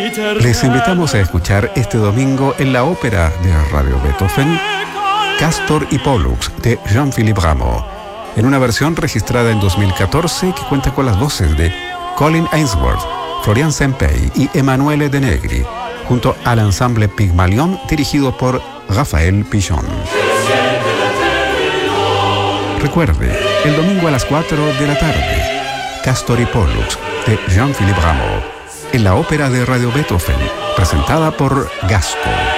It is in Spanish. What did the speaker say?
Les invitamos a escuchar este domingo en la ópera de Radio Beethoven Castor y Pollux de Jean-Philippe Rameau, en una versión registrada en 2014 que cuenta con las voces de Colin Ainsworth, Florian Sempey y Emanuele De Negri, junto al ensamble Pygmalion dirigido por Raphaël Pichon. Recuerde, el domingo a las 4 de la tarde, Castor y Pollux de Jean-Philippe Rameau, en la ópera de Radio Beethoven, presentada por Gasco.